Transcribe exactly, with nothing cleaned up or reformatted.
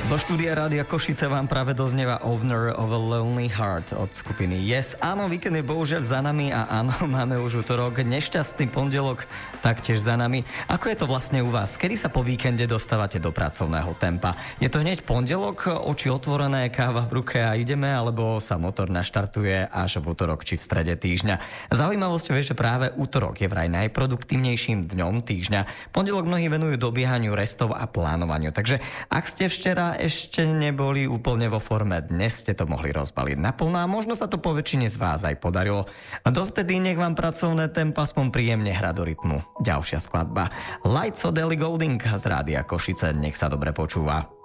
Zo štúdia Rádia Košice vám práve doznieva Owner of a Lonely Heart od skupiny Yes. Áno, víkend je bohužiaľ za nami a áno, máme už utorok. Nešťastný pondelok taktiež za nami. Ako je to vlastne u vás? Kedy sa po víkende dostávate do pracovného tempa? Je to hneď pondelok, oči otvorené, káva v ruke a ideme, alebo sa motor naštartuje až v utorok či v strede týždňa? Zaujímavosťou je, že práve utorok je vraj najproduktívnejším dňom týždňa. Pondelok mnohí venujú dobiehaniu restov a plánovaniu. Takže ak ste včera ešte neboli úplne vo forme, dnes ste to mohli rozbaliť naplno a možno sa to po väčšine z vás aj podarilo. A dovtedy nech vám pracovné tempo aspoň príjemne hrá do rytmu. Ďalšia skladba Lights od Ellie Goulding z Rádia Košice, nech sa dobre počúva.